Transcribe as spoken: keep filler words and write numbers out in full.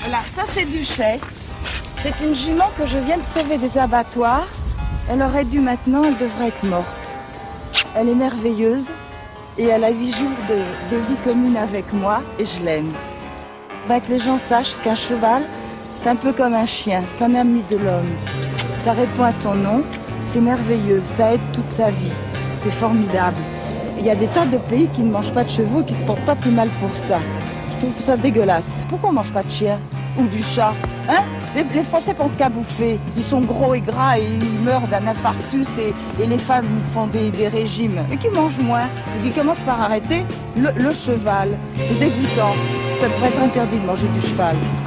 Voilà, ça c'est Duchesse. C'est une jument que je viens de sauver des abattoirs. Elle aurait dû maintenant, elle devrait être morte. Elle est merveilleuse et elle a huit jours de, de vie commune avec moi et je l'aime. Bah, que les gens sachent qu'un cheval, c'est un peu comme un chien, c'est un ami de l'homme. Ça répond à son nom, c'est merveilleux, ça aide toute sa vie, c'est formidable. Il y a des tas de pays qui ne mangent pas de chevaux et qui se portent pas plus mal pour ça. Je trouve ça dégueulasse. Pourquoi on mange pas de chien ou du chat? Hein? les, les Français pensent qu'à bouffer. Ils sont gros et gras et ils meurent d'un infarctus et, et les femmes font des, des régimes. Et qui mangent moins et qui commencent par arrêter le, le cheval. C'est dégoûtant. Ça devrait être interdit de manger du cheval.